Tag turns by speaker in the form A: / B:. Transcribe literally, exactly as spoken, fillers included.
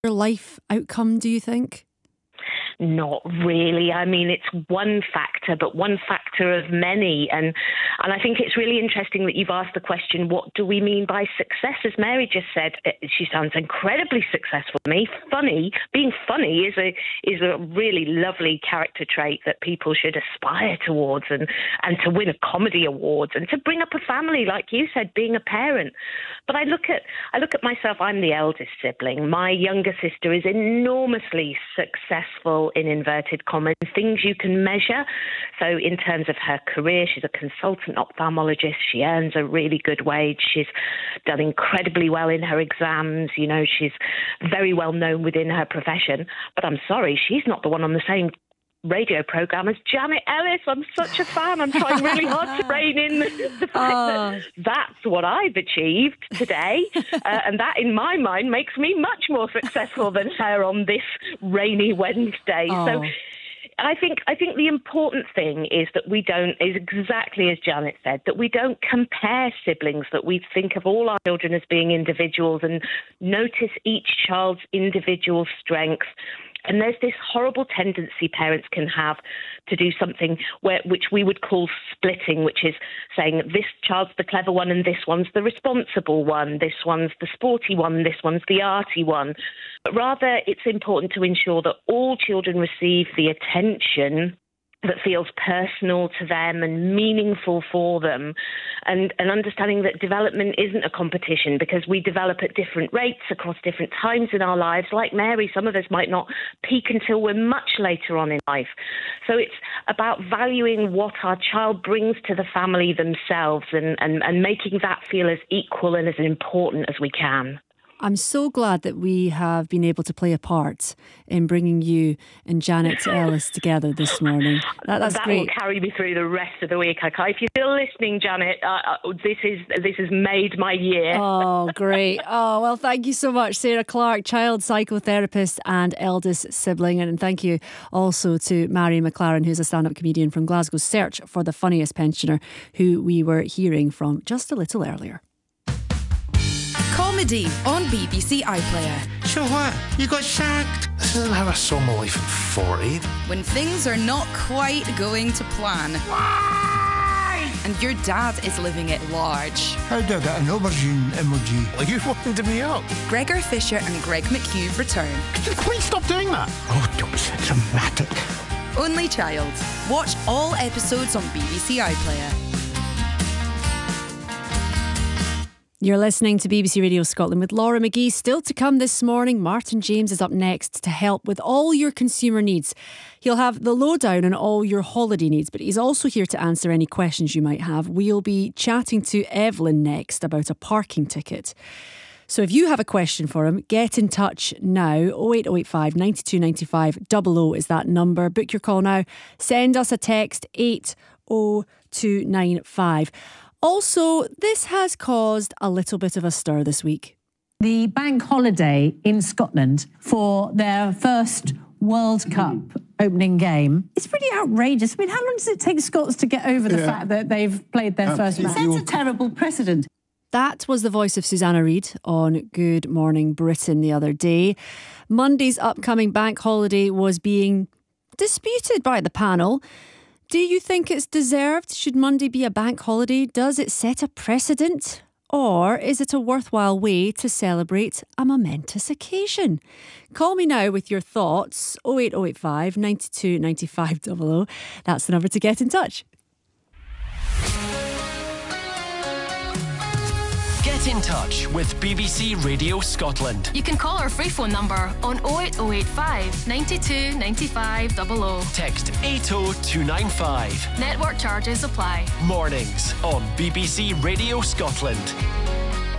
A: life outcome, do you think?
B: Not really. I mean, it's one factor, but one factor of many. And and I think it's really interesting that you've asked the question, what do we mean by success? As Mary just said, she sounds incredibly successful to me. Funny. Being funny is a is a really lovely character trait that people should aspire towards, and, and to win a comedy awards and to bring up a family, like you said, being a parent. But I look at I look at myself, I'm the eldest sibling. My younger sister is enormously successful in inverted commas, things you can measure. So in terms of her career, she's a consultant ophthalmologist. She earns a really good wage. She's done incredibly well in her exams. You know, she's very well known within her profession. But I'm sorry, she's not the one on the same radio programme as Janet Ellis. I'm such a fan. I'm trying really hard to rein in the, the fact oh. that that's what I've achieved today. Uh, and that, in my mind, makes me much more successful than her on this rainy Wednesday. Oh. So I think I think the important thing is that we don't, is exactly as Janet said, that we don't compare siblings, that we think of all our children as being individuals and notice each child's individual strengths. And there's this horrible tendency parents can have to do something where, which we would call splitting, which is saying this child's the clever one and this one's the responsible one, this one's the sporty one, this one's the arty one. But rather, it's important to ensure that all children receive the attention that feels personal to them and meaningful for them, and, and understanding that development isn't a competition because we develop at different rates across different times in our lives. Like Mary, some of us might not peak until we're much later on in life. So it's about valuing what our child brings to the family themselves and, and, and making that feel as equal and as important as we can.
A: I'm so glad that we have been able to play a part in bringing you and Janet Ellis together this morning. That, that's
B: that
A: great.
B: will carry me through the rest of the week. Okay, if you're still listening, Janet, uh, this is this has made my year.
A: Oh, great. Oh, well, thank you so much, Sarah Clark, child psychotherapist and eldest sibling. And thank you also to Mary McLaren, who's a stand-up comedian from Glasgow's Search for the Funniest Pensioner, who we were hearing from just a little earlier.
C: Comedy on B B C iPlayer.
D: So what? You got sacked? This isn't how I saw my life at forty.
C: When things are not quite going to plan.
D: Why?
C: And your dad is living it large.
D: How do I get an aubergine emoji? Are you winding me up?
C: Gregor Fisher and Greg McHugh return.
D: Could you please stop doing that? Oh, don't be so dramatic.
C: Only Child. Watch all episodes on B B C iPlayer.
A: You're listening to B B C Radio Scotland with Laura McGee. Still to come this morning, Martin James is up next to help with all your consumer needs. He'll have the lowdown on all your holiday needs, but he's also here to answer any questions you might have. We'll be chatting to Evelyn next about a parking ticket. So if you have a question for him, get in touch now. oh eight oh eight five, nine two nine five, double oh is that number. Book your call now. Send us a text, eight oh two nine five. Also, this has caused a little bit of a stir this week.
E: The bank holiday in Scotland for their first World Cup opening game is pretty outrageous. I mean, how long does it take Scots to get over the yeah. fact that they've played their Absolutely. first match? That's a terrible precedent.
A: That was the voice of Susanna Reid on Good Morning Britain the other day. Monday's upcoming bank holiday was being disputed by the panel. Do you think it's deserved? Should Monday be a bank holiday? Does it set a precedent? Or is it a worthwhile way to celebrate a momentous occasion? Call me now with your thoughts. oh eight oh eight five, nine two nine five double oh. That's the number to get in touch.
F: Get in touch with B B C Radio Scotland.
G: You can call our free phone number on oh eight oh eight five, nine two nine five double oh.
F: Text eight oh two nine five.
G: Network charges apply.
F: Mornings on B B C Radio Scotland.